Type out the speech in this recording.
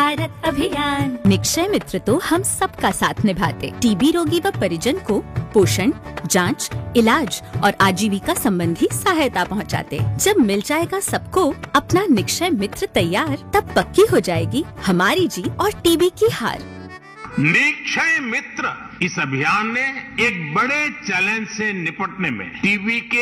भारत अभियान। निक्षय मित्र तो हम सबका साथ निभाते, टीबी रोगी व परिजन को पोषण, जांच, इलाज और आजीविका संबंधी सहायता पहुंचाते। जब मिल जाएगा सबको अपना निक्षय मित्र तैयार, तब पक्की हो जाएगी हमारी जीत और टीबी की हार। निक्षय मित्र इस अभियान ने एक बड़े चैलेंज से निपटने में टीबी के